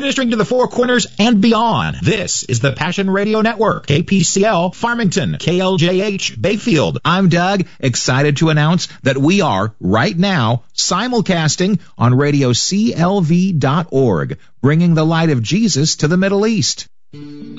ministering to the Four Corners and beyond. This is the Passion Radio Network, KPCL, Farmington, KLJH, Bayfield. I'm Doug, excited to announce that we are, right now, simulcasting on radioclv.org, bringing the light of Jesus to the Middle East.